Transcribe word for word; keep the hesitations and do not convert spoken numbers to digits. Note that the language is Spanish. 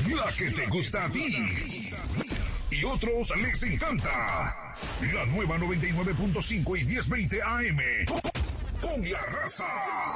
La que te gusta a ti. Y otros les encanta. La nueva noventa y nueve punto cinco y diez veinte A M. Con la raza.